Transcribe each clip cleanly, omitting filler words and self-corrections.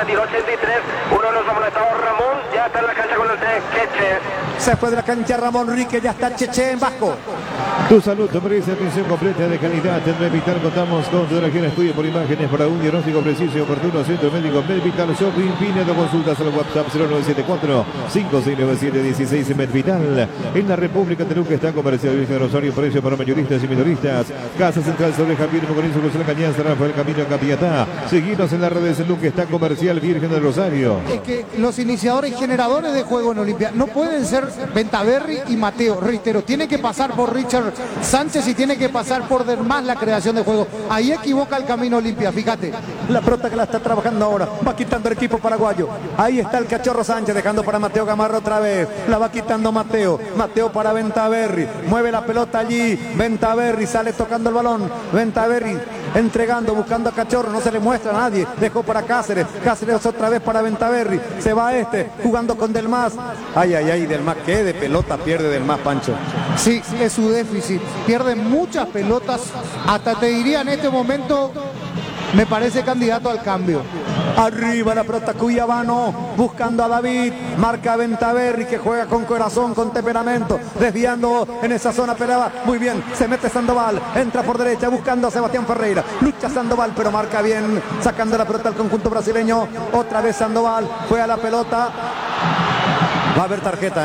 retiro 83, uno de los amonestados, Ramón, ya está en la cancha con el Cheche. Se fue de la cancha Ramón Rique, ya está Cheche en Vasco. Tu salud te merece atención completa de calidad. En Medvital contamos con toda la región estudio por imágenes para un diagnóstico preciso y oportuno. Centro Médico Medvital Shopping. Pine de consultas al WhatsApp 0974-5697-16 en Medvital. En la República de Luque está comercial Virgen de Rosario. Precio para mayoristas y minoristas. Casa Central sobre Javier Mocorín, solución Cañanza, Rafael Camino Capiatá. Seguimos en las redes de Luque. Está comercial Virgen de Rosario. Es que los iniciadores y generadores de juego en Olimpia no pueden ser Ventaverri y Mateo. Reitero, tiene que pasar por Richard Sánchez y tiene que pasar por Dermás la creación de juego. Ahí equivoca el camino Olimpia, fíjate. La pelota que la está trabajando ahora. Va quitando el equipo paraguayo. Ahí está el Cachorro Sánchez dejando para Mateo Gamarra otra vez. La va quitando Mateo. Mateo para Ventaverri. Mueve la pelota allí. Ventaverri sale tocando el balón. Ventaverri entregando, buscando a Cachorro. No se le muestra a nadie. Dejó para Cáceres. Cáceres otra vez para Ventaverri. Se va jugando con Delmás. Ay, ay, ay. Delmás, qué de pelota pierde Delmás, Pancho. Sí, es su déficit. Pierde muchas pelotas. Hasta te diría en este momento, me parece candidato al cambio. Arriba la pelota Cuyabano, buscando a David, marca Ventaverri que juega con corazón, con temperamento, desviando en esa zona, pelaba muy bien, se mete Sandoval, entra por derecha buscando a Sebastián Ferreira, lucha Sandoval pero marca bien, sacando la pelota al conjunto brasileño, otra vez Sandoval, fue a la pelota, va a haber tarjeta,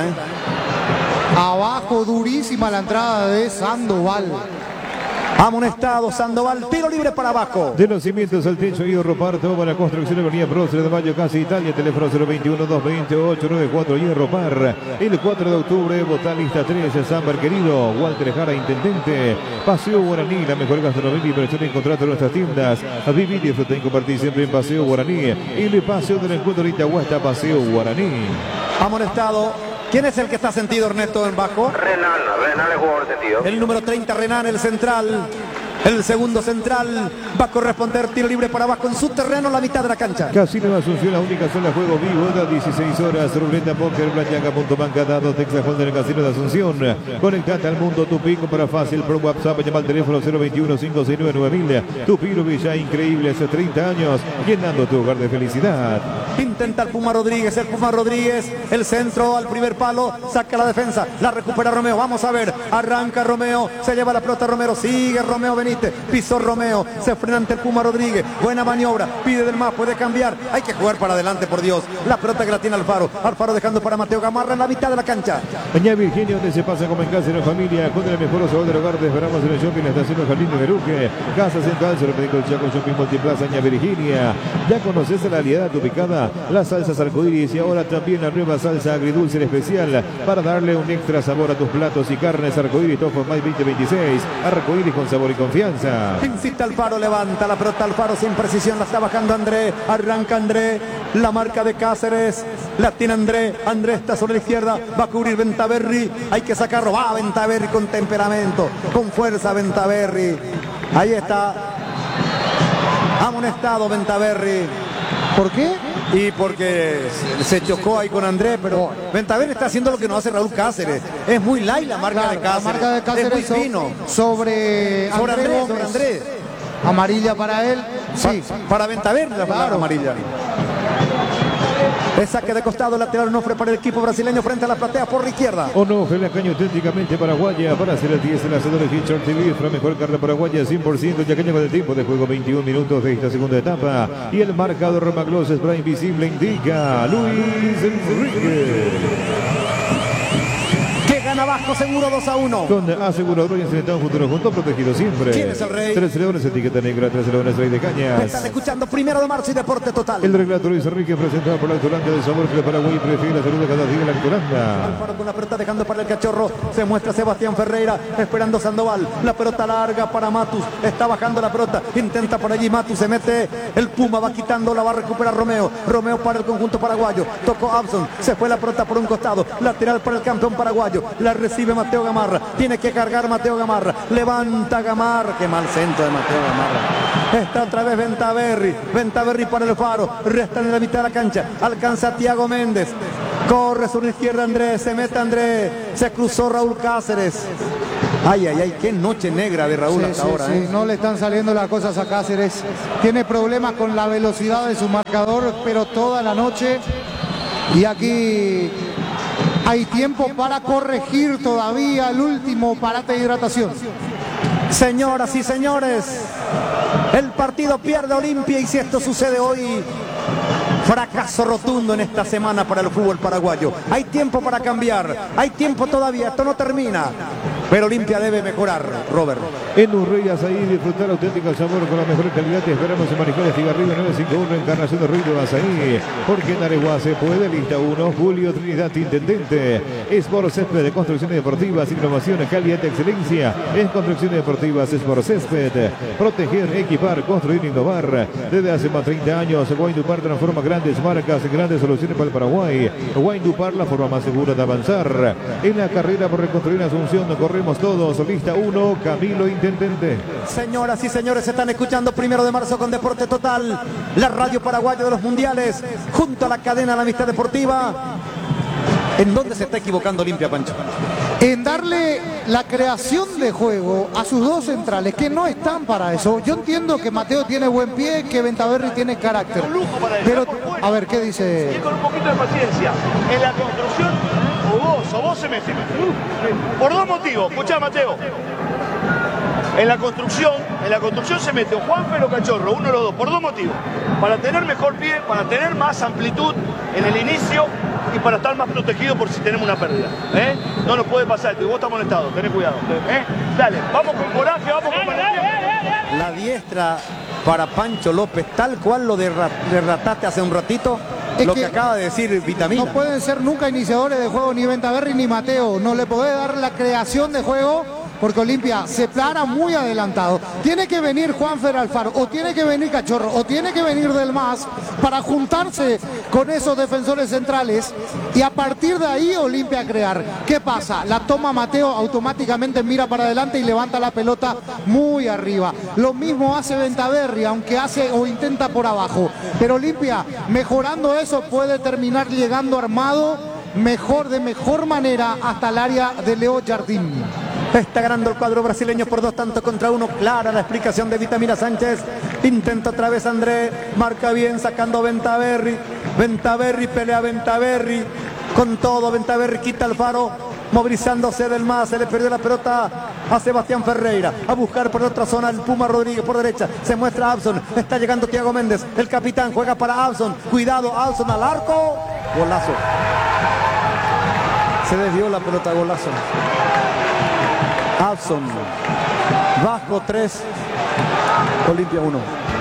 Abajo, durísima la entrada de Sandoval. Amonestado Sandoval, tiro libre para abajo. De los cimientos al techo, Hierro Parto para la construcción, Avenida Prócer de Mayo, Casa Italia, teléfono 021-228-94, Hierro Par. El 4 de octubre, Botanista 3, San Querido, Walter Jara, Intendente. Paseo Guaraní, la mejor gastronomía y inversión en contrato en nuestras tiendas. A vivir y disfrutar y compartir siempre en Paseo Guaraní. El paseo del encuentro de Itahuasta, Paseo Guaraní. Amonestado. ¿Quién es el que está sentido, Ernesto, en bajo? Renan es jugador sentido. El número 30, Renan, el central. El segundo central va a corresponder tiro libre para abajo en su terreno, la mitad de la cancha. Casino Asunción, la única sola juego vivo, da 16 horas. Ruleta Póker, Blancanga.banca, dados Texas Hold'em, el Casino de Asunción. Conectate al mundo Tupi, para fácil por WhatsApp, llama al teléfono 021-569-9000. Tupi Villa, increíble, hace 30 años, llenando tu hogar de felicidad. Intenta el Puma Rodríguez, el centro al primer palo, saca la defensa, la recupera Romeo, vamos a ver, arranca Romeo, se lleva la pelota Romero, sigue Romeo Benítez, pisó Romeo, se frena ante el Puma Rodríguez, buena maniobra, pide del más, puede cambiar, hay que jugar para adelante, por Dios, la pelota que la tiene Alfaro dejando para Mateo Gamarra en la mitad de la cancha. Doña Virginia, donde se pasa como en casa en familia, con el mejor sabor del hogar, te esperamos en el shopping, la estación de Jardín de Beruque, Casa Central, se lo pedí con el Chaco Shopping Multiplaza, Doña Virginia, ya conoces la aliada tu picada, las salsas arcoíris y ahora también la nueva salsa agridulce especial para darle un extra sabor a tus platos y carnes. Arcoíris Tofu May 2026, arcoíris con sabor y confianza. Insiste Alfaro, levanta la pelota Alfaro sin precisión, la está bajando André, arranca André, la marca de Cáceres, la tiene André está sobre la izquierda, va a cubrir Ventaverri, hay que sacarlo, va Ventaverri con temperamento, con fuerza Ventaverri, ahí está, amonestado Ventaverri. ¿Por qué? Y porque se chocó ahí con Andrés, pero Ventaverri está haciendo lo que no hace Raúl Cáceres. Es muy light la marca de Cáceres. La marca de Cáceres es muy fino. Sobre Andrés. Amarilla para él. Sí. Para Ventaverri la amarilla. Es saque de costado, lateral Onofre para el equipo brasileño frente a la platea por la izquierda. Onofre, la caña auténticamente paraguaya para hacer el 10 en la de Hitcher TV, la mejor carne paraguaya 100% yaqueña con el tiempo de juego 21 minutos de esta segunda etapa. Y el marcador Romaglos Spray Invisible indica Luis Enrique. Gana Vasco seguro 2-1. Con asegurador y enfrentado futuro junto, protegido siempre. ¿Quién es el rey? 3 Leones, etiqueta negra, 3 Leones, Rey de Cañas. Están escuchando 1 de marzo y Deporte Total. El relator Luis Enrique presentado por la Altolanda del sabor que Paraguay prefiere la salud de cada día la Altolanda. Alfaro con la pelota dejando para el Cachorro. Se muestra Sebastián Ferreira esperando Sandoval. La pelota larga para Matus. Está bajando la pelota. Intenta por allí Matus. Se mete el Puma. Va quitando. La va a recuperar Romeo. Romeo para el conjunto paraguayo. Tocó Abson. Se fue la pelota por un costado. Lateral para el campeón paraguayo. La recibe Mateo Gamarra, tiene que cargar Mateo Gamarra, levanta Gamarra, qué mal centro de Mateo Gamarra, está otra vez Ventaverri para el Faro, resta en la mitad de la cancha, alcanza a Thiago Méndez, corre sobre la izquierda Andrés, se mete Andrés, se cruzó Raúl Cáceres, Ay, ay, ay, qué noche negra de Raúl hasta ahora. No le están saliendo las cosas a Cáceres. Tiene problemas con la velocidad de su marcador, pero toda la noche. Y aquí hay tiempo para corregir todavía el último parate de hidratación. Señoras y señores, el partido pierde Olimpia y si esto sucede hoy, fracaso rotundo en esta semana para el fútbol paraguayo. Hay tiempo para cambiar, hay tiempo todavía, esto no termina. Pero Olimpia debe mejorar, Robert. En Urreyas ahí disfrutar auténtico sabor con la mejor calidad. Te esperamos en Mariscal Estigarribia 951 Encarnación de Ruido Azaí. Porque en Areguá se puede. Lista 1, Julio Trinidad, Intendente. Sport Césped de Construcciones Deportivas, innovación, calidad de excelencia en construcciones deportivas. Sport Césped, proteger, equipar, construir, innovar. Desde hace más de 30 años, Guaindupar transforma grandes marcas en grandes soluciones para el Paraguay. Guaindupar, la forma más segura de avanzar. En la carrera por reconstruir Asunción, corremos todos. Lista 1, Camilo Intendente. Señoras y señores, se están escuchando 1 de marzo con Deporte Total, la radio paraguaya de los mundiales, junto a la cadena La Amistad Deportiva. ¿En dónde se está equivocando Olimpia, Pancho? En darle la creación de juego a sus dos centrales, que no están para eso. Yo entiendo que Mateo tiene buen pie, que Ventaverri tiene carácter. Pero, a ver, ¿qué dice? Y con un poquito de paciencia. En la construcción, o vos se mete. Por dos motivos. Escuchá, Mateo. En la construcción se mete o Juanfer o Cachorro, uno de los dos, por dos motivos. Para tener mejor pie, para tener más amplitud en el inicio y para estar más protegido por si tenemos una pérdida. No nos puede pasar esto y vos estás molestado, tenés cuidado. Dale, vamos con coraje, vamos con coraje. La diestra para Pancho López, tal cual lo derrataste hace un ratito. Es lo que acaba de decir Vitamina. No pueden ser nunca iniciadores de juego ni Ventaverri ni Mateo. No le podés dar la creación de juego porque Olimpia se para muy adelantado. Tiene que venir Juanfer Alfaro, o tiene que venir Cachorro, o tiene que venir Del Mas para juntarse con esos defensores centrales y a partir de ahí Olimpia crear. ¿Qué pasa? La toma Mateo, automáticamente mira para adelante y levanta la pelota muy arriba. Lo mismo hace Ventaverri, aunque hace o intenta por abajo. Pero Olimpia, mejorando eso, puede terminar llegando armado de mejor manera hasta el área de Leo Jardín. Está ganando el cuadro brasileño por 2-1. Clara la explicación de Vitamina Sánchez. Intenta otra vez André. Marca bien sacando Ventaverri. Ventaverri, pelea Ventaverri. Con todo, Ventaverri quita Alfaro. Movilizándose Del Mas. Se le perdió la pelota a Sebastián Ferreira. A buscar por otra zona el Puma Rodríguez por derecha. Se muestra Abson. Está llegando Thiago Méndez. El capitán juega para Abson. Cuidado, Abson al arco. Golazo. Se desvió la pelota, golazo. Abson, Vasco 3, Olimpia 1.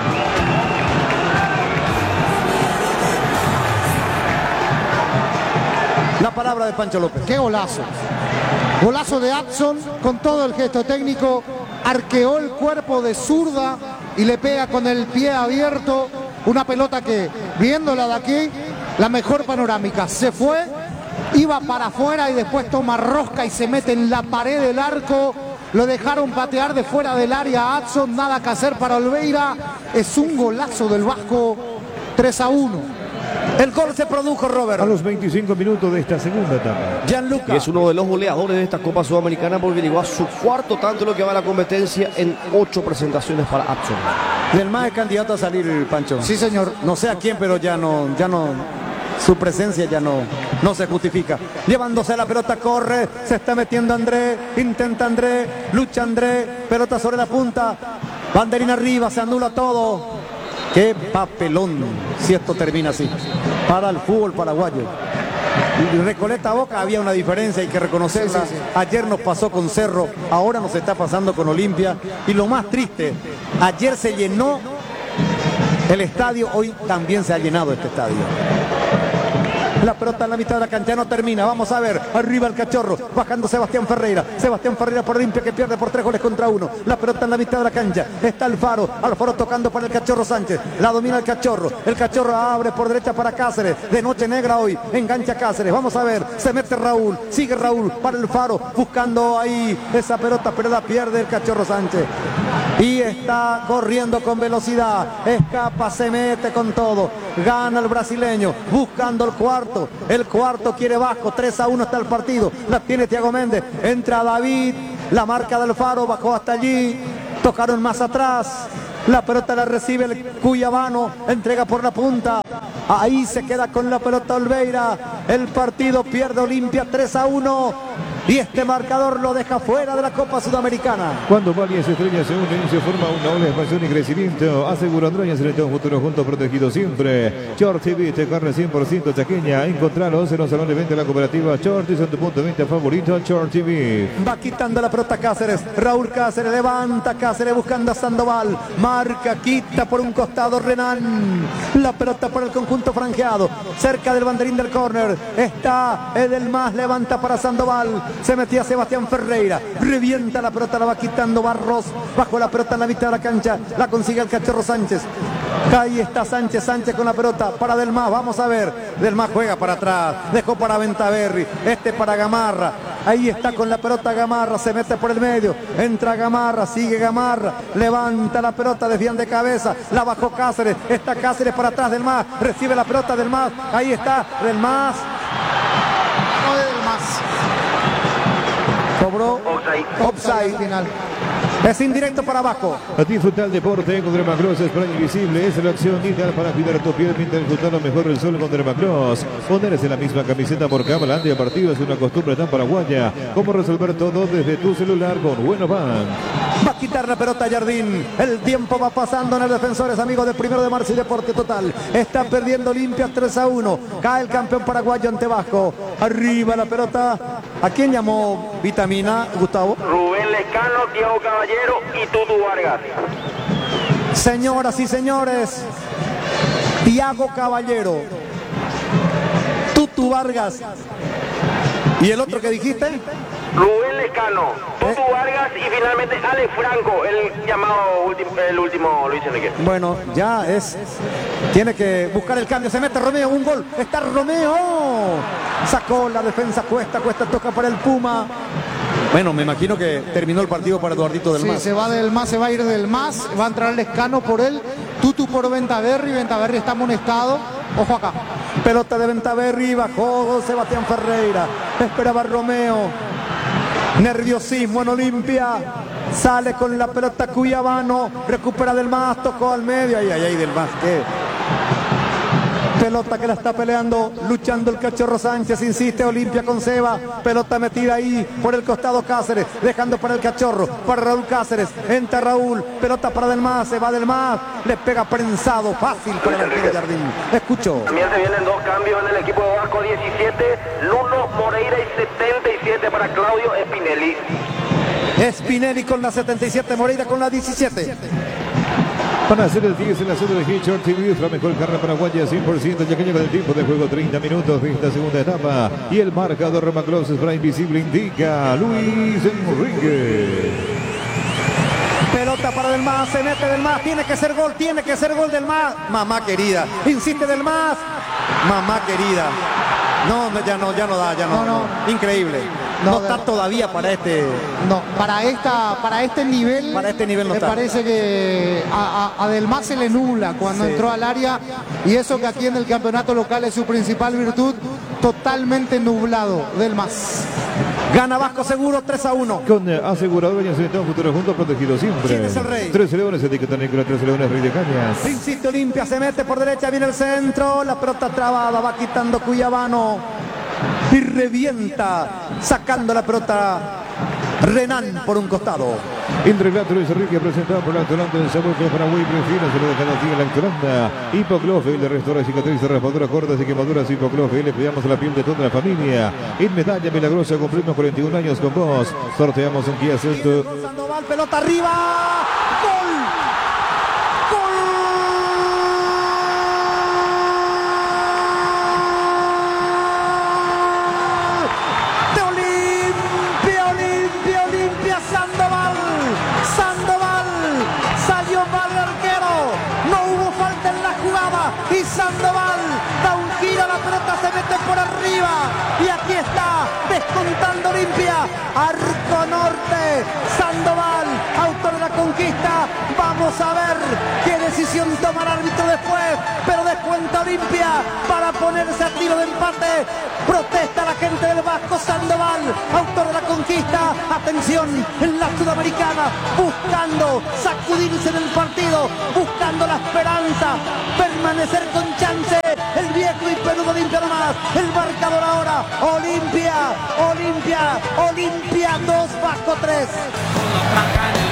La palabra de Pancho López. ¡Qué golazo! Golazo de Abson con todo el gesto técnico. Arqueó el cuerpo de zurda y le pega con el pie abierto. Una pelota que, viéndola de aquí, la mejor panorámica. Se fue. Iba para afuera y después toma rosca y se mete en la pared del arco. Lo dejaron patear de fuera del área a Adson. Nada que hacer para Olveira. Es un golazo del Vasco. 3-1. El gol se produjo, Robert, a los 25 minutos de esta segunda etapa. Gianluca. Y es uno de los goleadores de esta Copa Sudamericana porque llegó a su cuarto tanto en lo que va a la competencia en 8 presentaciones para Adson. Del Mas es candidato a salir, Pancho. Sí, señor. No sé a quién, pero ya no. Su presencia ya no se justifica. Llevándose la pelota, corre, se está metiendo André, intenta André, lucha André, pelota sobre la punta, banderina arriba, se anula todo. Qué papelón si esto termina así para el fútbol paraguayo. Y Recoleta Boca había una diferencia, hay que reconocerla. Sí. Ayer nos pasó con Cerro, ahora nos está pasando con Olimpia. Y lo más triste, ayer se llenó el estadio, hoy también se ha llenado este estadio. La pelota en la mitad de la cancha, no termina. Vamos a ver, arriba el Cachorro, bajando Sebastián Ferreira. Sebastián Ferreira por Olimpia que pierde por 3-1. La pelota en la mitad de la cancha. Está Alfaro tocando para el Cachorro Sánchez. La domina el Cachorro abre por derecha para Cáceres. De noche negra hoy, engancha Cáceres. Vamos a ver, se mete Raúl. Sigue Raúl para Alfaro, buscando ahí esa pelota, pero la pierde el Cachorro Sánchez. Y está corriendo con velocidad. Escapa, se mete con todo. Gana el brasileño, buscando el cuarto quiere Vasco, 3-1 está el partido, la tiene Thiago Méndez, entra David, La marca del Faro bajó hasta allí. Tocaron más atrás. La pelota la recibe el cuyabano. Entrega por la punta. Ahí se queda con la pelota Olveira. El partido pierde Olimpia 3-1. Y este marcador lo deja fuera de la Copa Sudamericana. Cuando varias estrellas se unen y se forma una ola de expansión y crecimiento, asegurando y un futuro juntos protegido siempre. Short TV, te carne 100% chaqueña. Encontralos en los salones de venta de la cooperativa Short y son tu punto de venta favorito, Short TV. Va quitando la pelota Cáceres. Raúl Cáceres levanta Cáceres buscando a Sandoval. Marca, quita por un costado Renan. La pelota para el conjunto franjeado. Cerca del banderín del córner. Está Edelmás, levanta para Sandoval. Se metía Sebastián Ferreira, revienta la pelota, la va quitando Barros, bajo la pelota en la mitad de la cancha, la consigue el Cachorro Sánchez. Ahí está Sánchez con la pelota para Delmás, vamos a ver, Delmás juega para atrás, dejó para Ventaverri, este para Gamarra, ahí está con la pelota Gamarra, se mete por el medio, entra Gamarra, sigue Gamarra, levanta la pelota, desvían de cabeza, la bajó Cáceres, está Cáceres para atrás, Delmás, recibe la pelota Delmás, ahí está Delmás. No de Delmás. Cobró offside final. Es indirecto para abajo. A disfrutar el deporte con Dermacross Spray Invisible. Es la acción ideal para cuidar tu piel mientras disfrutar lo mejor del sol con Dermacross. Ponerse la misma camiseta por cámara antes de partido es una costumbre tan paraguaya como resolver todo desde tu celular con Buenobank. Va a quitar la pelota Jardín. El tiempo va pasando en el Defensores, amigos de 1 de marzo y Deporte Total. Está perdiendo Olimpia 3-1. Cae el campeón paraguayo ante Vasco. Arriba la pelota. ¿A quién llamó vitamina, Gustavo? Rubén Lescano, Diego Caballero y Tutu Vargas. Señoras y señores, Diego Caballero, Tutu Vargas. ¿Y el otro que dijiste? Rubén Lescano, Tutu Vargas y finalmente Alex Franco, el llamado el último Luis Enrique. Bueno, ya es. Tiene que buscar el cambio. Se mete Romeo, un gol. Está Romeo. Sacó la defensa, Cuesta toca para el Puma. Bueno, me imagino que terminó el partido para Eduardito Delmás. Sí, se va Delmás, se va a ir Delmás, va a entrar Lescano por él, Tutu por Ventaverri está amonestado. Ojo acá. Pelota de Ventaverri, bajó Sebastián Ferreira. Esperaba Romeo. Nerviosismo en Olimpia. Sale con la pelota Cuyabano. Recupera Delmás, tocó al medio. Ay, Delmás, ¿qué? Pelota que la está peleando, luchando el Cachorro Sánchez, insiste Olimpia con Seba, pelota metida ahí por el costado Cáceres, dejando para el Cachorro, para Raúl Cáceres, entra Raúl, pelota para Delmás, se va Delmás, le pega prensado, fácil para el arquero Jardín. Escucho. También se vienen 2 cambios en el equipo de Vasco, 17, Luno Moreira y 77 para Claudio Spinelli. Spinelli con la 77, Moreira con la 17. Para hacer el 10 en la zona de Hitchcock TV, la mejor carrera paraguaya 100%, ya que llega el tiempo de juego 30 minutos de esta segunda etapa. Y el marcador Dermacross Spray Invisible indica Luis Enrique. Pelota para Delmás, se mete Delmás, tiene que ser gol Delmás. Mamá querida, insiste Delmás. Mamá querida. No, ya no da. Increíble. No está todavía para este. No, para este nivel. Para este nivel no me está. Me parece que a Delmás se le nubla cuando entró al área. Y eso que aquí en el campeonato local es su principal virtud. Totalmente nublado Delmás. Gana Vasco seguro 3-1. Con asegurador y en futuro juntos protegido siempre. ¿Quién es el rey? 13 Leones, etiqueta Nicolás, 13 Leones, Rey de Cañas. Insiste Olimpia, se mete por derecha, viene el centro. La pelota trabada, va quitando Cuyabano. Y revienta, sacando la pelota Renan por un costado. Entre Luis Enrique presentado por la Lactolanda del sabor que Paraguay prefiere, se lo dejan así en la Lactolanda. Hipoclofel de restaura cicatrices, raspaduras cortas y quemaduras. Hipoclofel, le cuidamos la piel de toda la familia. En medalla milagrosa cumplimos 41 años con vos. Sorteamos un Kia Celto. Sandoval, pelota arriba. ¡Gol! Y Sandoval da un giro, la pelota se mete por arriba y aquí está descontando Olimpia. Arco Norte, Sandoval, autor de la conquista. Vamos a ver qué decisión toma el árbitro después, pero descuenta Olimpia para ponerse a tiro de empate. Protesta la gente del Vasco. Sandoval, autor de la conquista. Atención en la Sudamericana, buscando sacudirse en el partido, buscando la esperanza, permanecer con chance. El viejo y peludo Olimpia nomás. El marcador ahora, Olimpia 2, Vasco 3.